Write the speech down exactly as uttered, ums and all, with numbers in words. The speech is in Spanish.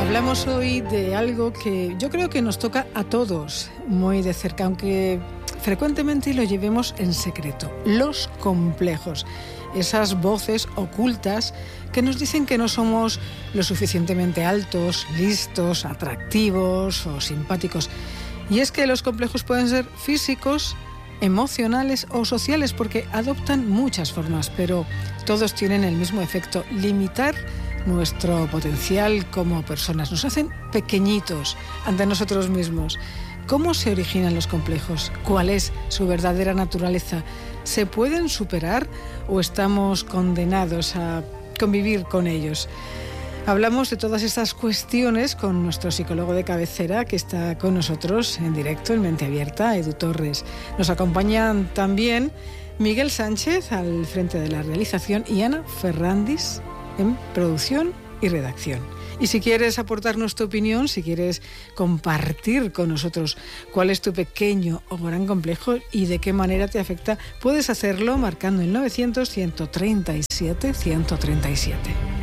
Hablamos hoy de algo que yo creo que nos toca a todos muy de cerca, aunque frecuentemente lo llevemos en secreto. Los complejos, esas voces ocultas que nos dicen que no somos lo suficientemente altos, listos, atractivos o simpáticos. Y es que los complejos pueden ser físicos, emocionales o sociales, porque adoptan muchas formas, pero todos tienen el mismo efecto: limitar nuestro potencial como personas. Nos hacen pequeñitos ante nosotros mismos. ¿Cómo se originan los complejos? ¿Cuál es su verdadera naturaleza? ¿Se pueden superar o estamos condenados a convivir con ellos? Hablamos de todas estas cuestiones con nuestro psicólogo de cabecera, que está con nosotros en directo en Mente Abierta, Edu Torres. Nos acompañan también Miguel Sánchez al frente de la realización y Ana Ferrandis en producción y redacción. Y si quieres aportarnos tu opinión, si quieres compartir con nosotros cuál es tu pequeño o gran complejo y de qué manera te afecta, puedes hacerlo marcando el novecientos, ciento treinta y siete, ciento treinta y siete.